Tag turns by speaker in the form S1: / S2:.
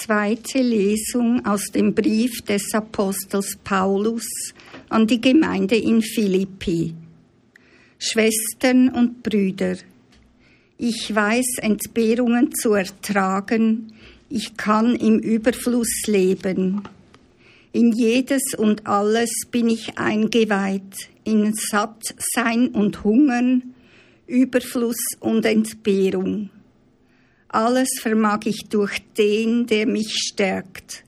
S1: Zweite Lesung aus dem Brief des Apostels Paulus an die Gemeinde in Philippi. Schwestern und Brüder, ich weiß Entbehrungen zu ertragen, ich kann im Überfluss leben. In jedes und alles bin ich eingeweiht, in Sattsein und Hungern, Überfluss und Entbehrung. Alles vermag ich durch den, der mich stärkt.